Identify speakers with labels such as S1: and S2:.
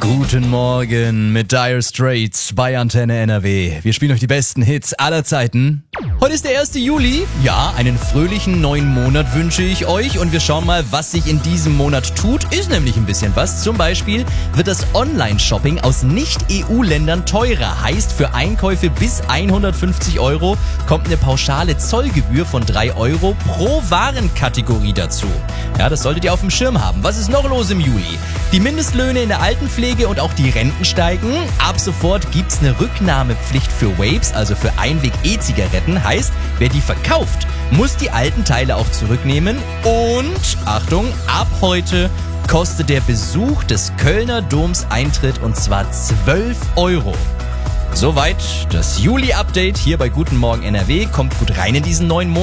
S1: Guten Morgen mit Dire Straits bei Antenne NRW. Wir spielen euch die besten Hits aller Zeiten. Heute ist der 1. Juli. Ja, einen fröhlichen neuen Monat wünsche ich euch und wir schauen mal, was sich in diesem Monat tut. Ist nämlich ein bisschen was. Zum Beispiel wird das Online-Shopping aus Nicht-EU-Ländern teurer. Heißt, für Einkäufe bis 150 € kommt eine pauschale Zollgebühr von 3 € pro Warenkategorie dazu. Ja, das solltet ihr auf dem Schirm haben. Was ist noch los im Juli? Die Mindestlöhne in der Altenpflege und auch die Renten steigen. Ab sofort gibt's eine Rücknahmepflicht für Vapes, also für Einweg-E-Zigaretten. Heißt, wer die verkauft, muss die alten Teile auch zurücknehmen. Und, Achtung, ab heute kostet der Besuch des Kölner Doms Eintritt und zwar 12 €. Soweit das Juli-Update hier bei Guten Morgen NRW. Kommt gut rein in diesen neuen Monat.